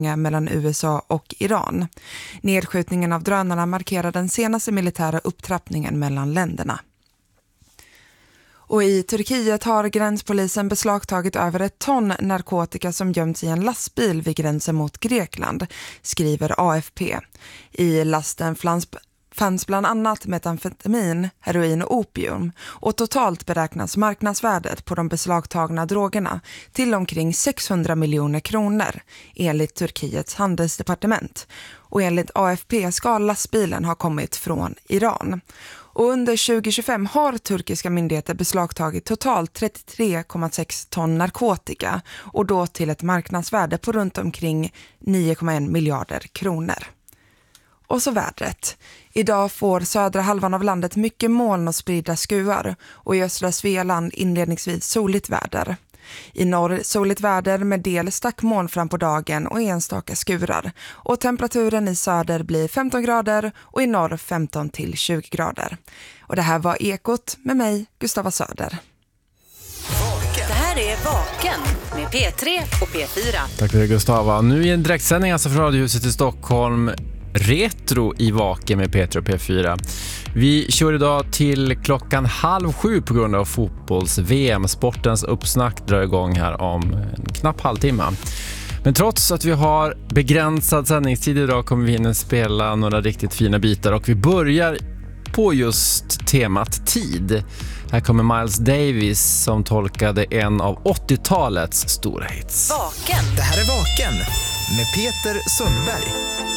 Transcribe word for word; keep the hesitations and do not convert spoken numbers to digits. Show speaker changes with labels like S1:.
S1: mellan U S A och Iran. Nedskjutningen av drönarna markerar den senaste militära upptrappningen mellan länderna. Och i Turkiet har gränspolisen beslagtagit över ett ton narkotika som gömts i en lastbil vid gränsen mot Grekland, skriver A F P. I lasten fanns bland annat metamfetamin, heroin och opium, och totalt beräknas marknadsvärdet på de beslagtagna drogerna till omkring sexhundra miljoner kronor enligt Turkiets handelsdepartement. Och enligt A F P ska lastbilen ha kommit från Iran. Och under tjugo tjugofem har turkiska myndigheter beslagtagit totalt trettiotre komma sex ton narkotika och då till ett marknadsvärde på runt omkring nio komma en miljarder kronor. Och så vädret. Idag får södra halvan av landet mycket moln och spridda skurar och i östra Svealand inledningsvis soligt väder. I norr soligt väder med del stackmoln fram på dagen och enstaka skurar. Och temperaturen i söder blir femton grader och i norr femton till tjugo grader. Och det här var Ekot med mig, Gustava Söder.
S2: Det här är Vaken med P tre och P fyra.
S3: Tack för det, Gustava. Nu i en direktsändning alltså från Radiohuset i Stockholm. Retro i Vaken med P tre och P fyra. Vi kör idag till klockan halv sju på grund av fotbolls-V M. Sportens uppsnack drar igång här om en knapp halvtimme. Men trots att vi har begränsad sändningstid idag kommer vi hinna spela några riktigt fina bitar. Och vi börjar på just temat tid. Här kommer Miles Davis som tolkade en av åttiotalets stora hits.
S2: Vaken.
S4: Det här är Vaken med Peter Sundberg.